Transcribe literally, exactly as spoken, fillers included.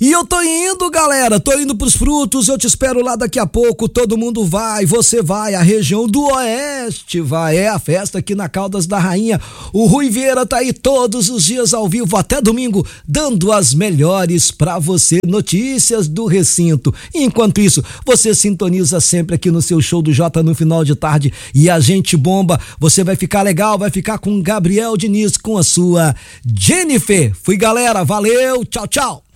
E eu tô indo, galera, tô indo pros frutos, eu te espero lá daqui a pouco, todo mundo vai, você vai, a região do Oeste vai, é a festa aqui na Caldas da Rainha, o Rui Vieira tá aí todos os dias ao vivo, até domingo, dando as melhores pra você, notícias do recinto. Enquanto isso, você sintoniza sempre aqui no seu show do Jota no final de tarde e a gente bomba, você vai ficar legal, vai ficar com Gabriel Diniz, com a sua Jennifer. Fui, galera, valeu, tchau, tchau.